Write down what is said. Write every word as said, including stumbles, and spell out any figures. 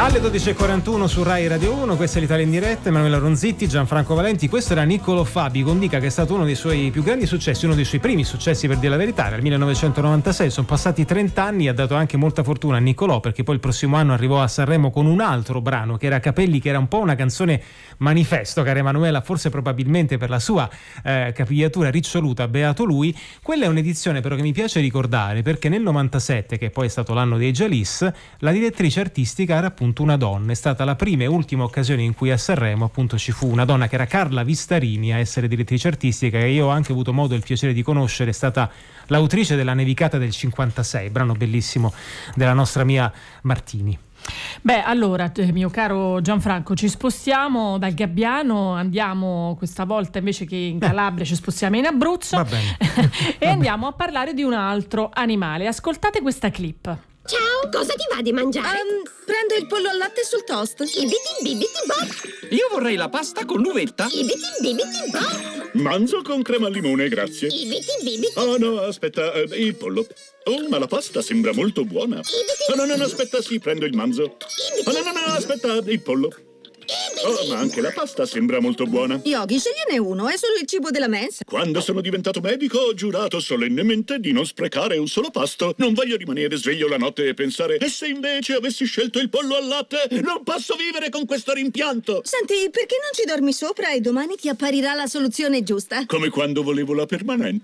Alle dodici e quarantuno su Rai Radio uno, questa è l'Italia in diretta, Emanuela Ronzitti, Gianfranco Valenti. Questo era Niccolò Fabi con Dica, che è stato uno dei suoi più grandi successi, uno dei suoi primi successi, per dire la verità, nel millenovecentonovantasei. Sono passati trenta anni, ha dato anche molta fortuna a Niccolò, perché poi il prossimo anno arrivò a Sanremo con un altro brano che era Capelli, che era un po' una canzone manifesto, cara Emanuela, forse probabilmente per la sua eh, capigliatura riccioluta, beato lui. Quella è un'edizione però che mi piace ricordare, perché nel novantasette, che poi è stato l'anno dei Jalis, la direttrice artistica era appunto una donna. È stata la prima e ultima occasione in cui a Sanremo appunto ci fu una donna, che era Carla Vistarini, a essere direttrice artistica, che io ho anche avuto modo e il piacere di conoscere. È stata l'autrice della Nevicata del cinquantasei, brano bellissimo della nostra Mia Martini. Beh, allora, mio caro Gianfranco, ci spostiamo dal Gabbiano, andiamo questa volta invece che in Calabria, ci spostiamo in Abruzzo. Va bene. E andiamo a parlare di un altro animale. Ascoltate questa clip. Ciao, cosa ti va di mangiare? Um, prendo il pollo al latte sul toast. Ibiti bibiti bop. Io vorrei la pasta con l'uvetta. Ibiti bibiti bop. Manzo con crema al limone, grazie. Ibiti bibiti. Oh no, aspetta, eh, il pollo. Oh, ma la pasta sembra molto buona. Oh no, no, no, aspetta, sì, prendo il manzo. Oh no, no, no, aspetta, il pollo. Oh, ma anche la pasta sembra molto buona. Yogi, scegliene uno, è solo il cibo della mensa. Quando sono diventato medico ho giurato solennemente di non sprecare un solo pasto. Non voglio rimanere sveglio la notte e pensare: e se invece avessi scelto il pollo al latte? Non posso vivere con questo rimpianto. Senti, perché non ci dormi sopra e domani ti apparirà la soluzione giusta? Come quando volevo la permanente.